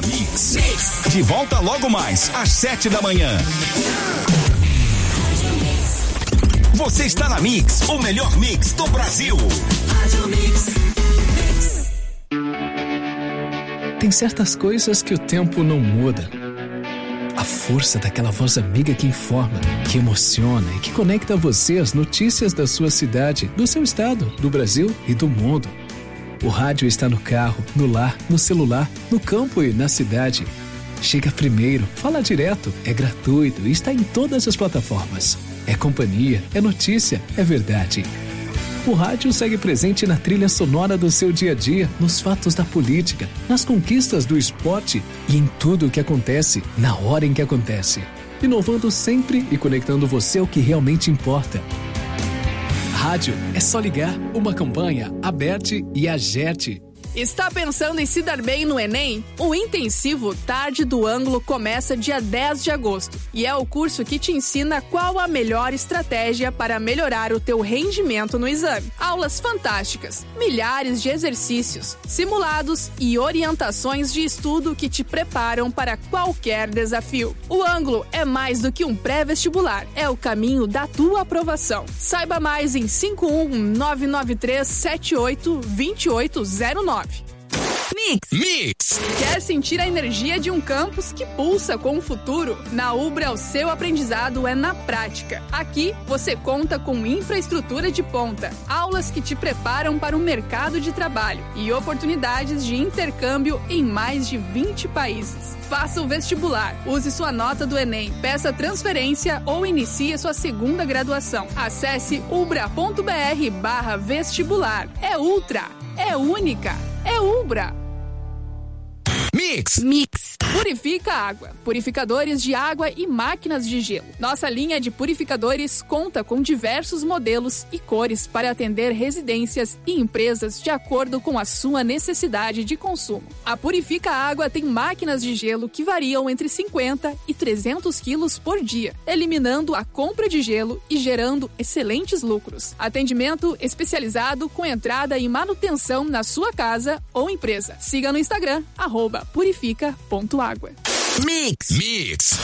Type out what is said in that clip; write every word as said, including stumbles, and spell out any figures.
Mix. Mix. De volta logo mais, às sete da manhã. Você está na Mix, o melhor mix do Brasil. Rádio Mix. Mix. Tem certas coisas que o tempo não muda. A força daquela voz amiga que informa, que emociona e que conecta você às notícias da sua cidade, do seu estado, do Brasil e do mundo. O rádio está no carro, no lar, no celular, no campo e na cidade. Chega primeiro, fala direto, é gratuito e está em todas as plataformas. É companhia, é notícia, é verdade. O rádio segue presente na trilha sonora do seu dia a dia, nos fatos da política, nas conquistas do esporte e em tudo o que acontece, na hora em que acontece. Inovando sempre e conectando você ao que realmente importa. Rádio é só ligar, uma campanha, Aberte e Agerte. Está pensando em se dar bem no Enem? O intensivo Tarde do Ângulo começa dia dez de agosto e é o curso que te ensina qual a melhor estratégia para melhorar o teu rendimento no exame. Aulas fantásticas, milhares de exercícios, simulados e orientações de estudo que te preparam para qualquer desafio. O Ângulo é mais do que um pré-vestibular, é o caminho da tua aprovação. Saiba mais em cinco um nove nove três sete oito dois oito zero nove. Mix. Mix. Quer sentir a energia de um campus que pulsa com o futuro? Na Ubra, o seu aprendizado é na prática. Aqui, você conta com infraestrutura de ponta, aulas que te preparam para o mercado de trabalho e oportunidades de intercâmbio em mais de vinte países. Faça o vestibular, use sua nota do Enem, peça transferência ou inicie sua segunda graduação. Acesse ubra.br barra vestibular. É ultra, é única, é Ubra. Mix. Mix. Purifica Água. Purificadores de água e máquinas de gelo. Nossa linha de purificadores conta com diversos modelos e cores para atender residências e empresas de acordo com a sua necessidade de consumo. A Purifica Água tem máquinas de gelo que variam entre cinquenta e trezentos quilos por dia, eliminando a compra de gelo e gerando excelentes lucros. Atendimento especializado com entrada e manutenção na sua casa ou empresa. Siga no Instagram, arroba purifica ponto água. Mix. Mix.